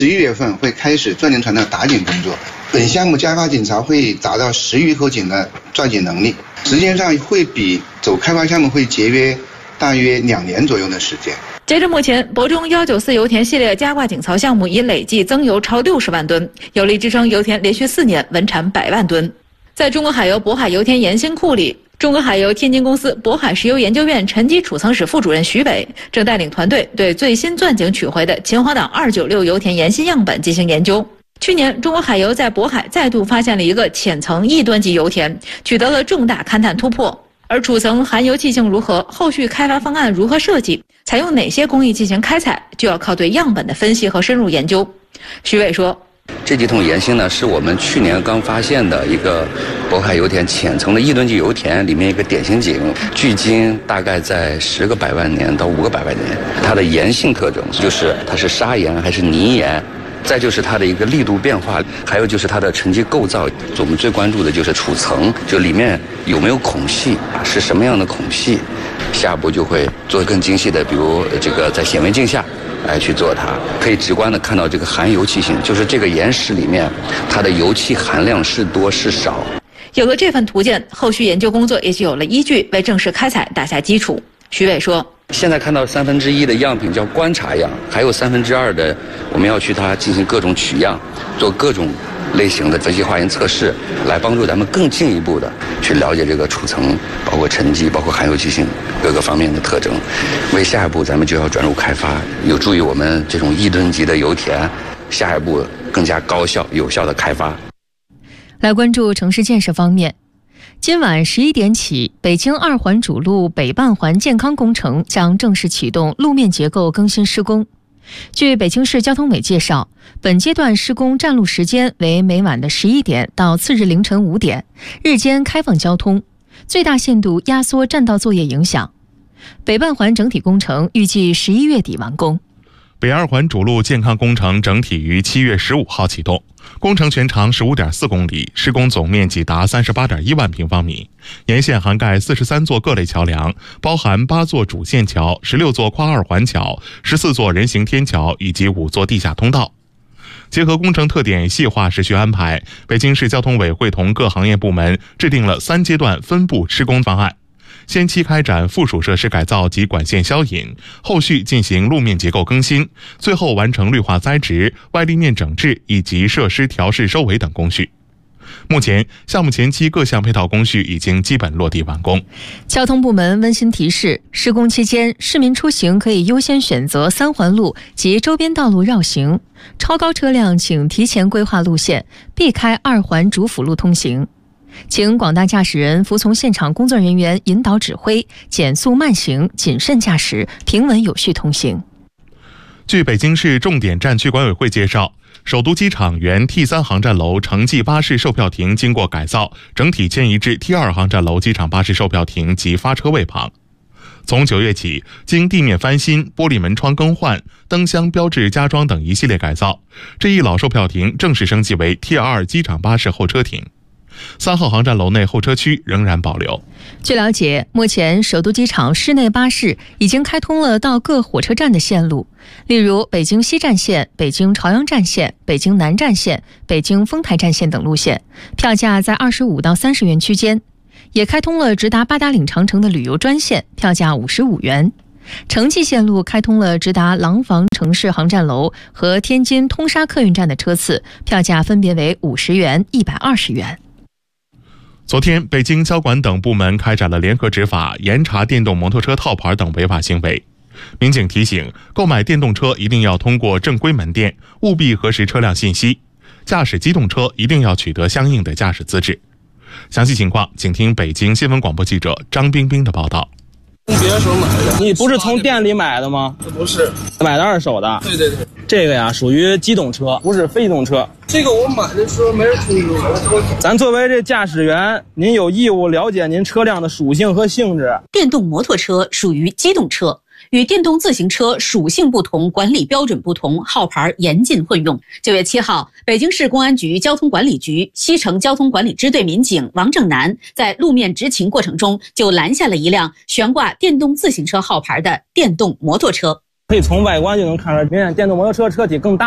11月份会开始钻井船的打井工作。本项目加发井槽会达到10余口井的钻井能力，时间上会比走开发项目会节约大约2年左右的时间。 截至目前，博中194油田系列加挂井槽项目已累计增油超60万吨，有力支撑油田连续4年稳产100万吨。在中国海油渤海油田盐辛库里，中国海油天津公司渤海石油研究院沉积储层室副主任徐伟正带领团队对最新钻井取回的秦皇岛296油田盐辛样本进行研究。去年，中国海油在渤海再度发现了一个浅层1吨级油田，取得了重大勘探突破。而储层含油气性如何，后续开发方案如何设计，采用哪些工艺进行开采，就要靠对样本的分析和深入研究。徐伟说， 这几桶盐辛呢，是我们去年刚发现的一个渤海油田浅层的1吨级油田里面一个典型井，距今大概在10个百万年到5个百万年。它的盐性特征就是它是砂盐还是泥盐，再就是它的一个力度变化，还有就是它的沉积构造。我们最关注的就是储层，就里面有没有孔隙，是什么样的孔隙。下一步就会做更精细的，比如这个在显微镜下来去做它，可以直观的看到这个含油气性，就是这个岩石里面它的油气含量是多是少。 有了这份图鉴，后续研究工作也就有了依据，为正式开采打下基础。徐伟说， 现在看到1/3的样品叫观察样，还有2/3的我们要去它进行各种取样，做各种类型的分析化验测试，来帮助咱们更进一步的去了解这个储层，包括沉积，包括含油气性各个方面的特征。为下一步咱们就要转入开发，有助于我们这种1吨级的油田下一步更加高效有效的开发。 来关注城市建设方面，今晚11点起，北京2环主路北半环健康工程将正式启动路面结构更新施工。据北京市交通委介绍，本阶段施工占路时间为每晚的11点到次日凌晨5点，日间开放交通，最大限度压缩占道作业影响。北半环整体工程预计11月底完工。 北2环主路健康工程整体于7月15号启动，工程全长15.4公里，施工总面积达38.1万平方米，沿线涵盖43座各类桥梁，包含8座主线桥、16座跨2环桥、14座人行天桥以及5座地下通道。结合工程特点细化时序安排，北京市交通委会同各行业部门制定了3阶段分步施工方案。先期开展附属设施改造及管线消引，后续进行路面结构更新，最后完成绿化栽植、外立面整治以及设施调试收尾等工序。目前，项目前期各项配套工序已经基本落地完工。 交通部门温馨提示，施工期间，市民出行可以优先选择3环路及周边道路绕行，超高车辆请提前规划路线，避开2环主辅路通行。请广大驾驶人服从现场工作人员引导指挥，减速慢行，谨慎驾驶，平稳有序通行。 据北京市重点站区管委会介绍，首都机场原 T3 航站楼城际巴士售票亭经过改造，整体迁移至 T2 航站楼机场巴士售票亭及发车位旁。从9月起，经地面翻新、玻璃门窗更换、灯箱标志加装等一系列改造，这一老售票亭正式升级为 T2 机场巴士候车亭。3号航站楼内候车区仍然保留。 据了解，目前首都机场市内巴士已经开通了到各火车站的线路，例如北京西站线、北京朝阳站线、北京南站线、北京丰台站线等路线，票价在25到30元区间。也开通了直达八达岭长城的旅游专线，票价55元。城际线路开通了直达廊坊城市航站楼和天津通沙客运站的车次，票价分别为50元、120元。 昨天，北京交管等部门开展了联合执法，严查电动摩托车套牌等违法行为。民警提醒，购买电动车一定要通过正规门店，务必核实车辆信息；驾驶机动车一定要取得相应的驾驶资质。详细情况，请听北京新闻广播记者张冰冰的报道。 从别人手买的，你不是从店里买的吗？不是，买的2手的。对对对，这个呀属于机动车，不是非机动车。这个我买的时候没人通知我。咱作为这驾驶员，您有义务了解您车辆的属性和性质。 电动摩托车属于机动车，与电动自行车属性不同，管理标准不同，号牌严禁混用。9月7号，北京市公安局交通管理局西城交通管理支队民警王正南在路面执勤过程中，就拦下了一辆悬挂电动自行车号牌的电动摩托车。 可以从外观就能看出来，明显电动摩托车车体更大，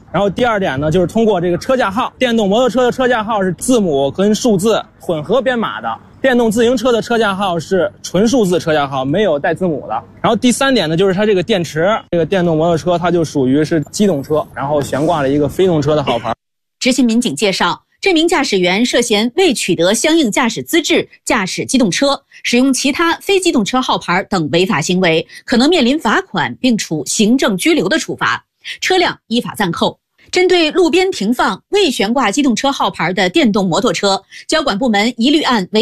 然后第二点呢，就是通过这个车架号，电动摩托车的车架号是字母跟数字混合编码的，电动自行车的车架号是纯数字车架号，没有带字母的。然后第三点呢，就是它这个电池，这个电动摩托车它就属于是机动车，然后悬挂了一个非动车的号牌。 执勤民警介绍，这名驾驶员涉嫌未取得相应驾驶资质驾驶机动车，使用其他非机动车号牌等违法行为，可能面临罚款并处行政拘留的处罚，车辆依法暂扣。针对路边停放未悬挂机动车号牌的电动摩托车，交管部门一律按违